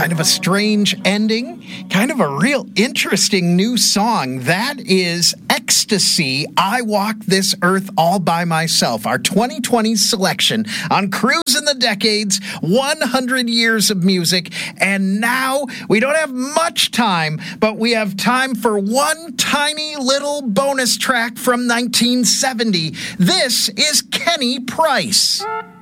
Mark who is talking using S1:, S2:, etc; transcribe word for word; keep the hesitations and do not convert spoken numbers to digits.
S1: Kind of a strange ending, kind of a real interesting new song. That is Ecstasy, I Walk This Earth All By Myself, our twenty twenty selection on Cruise in the Decades, one hundred years of music. And now we don't have much time, but we have time for one tiny little bonus track from nineteen seventy. This is Kenny Price.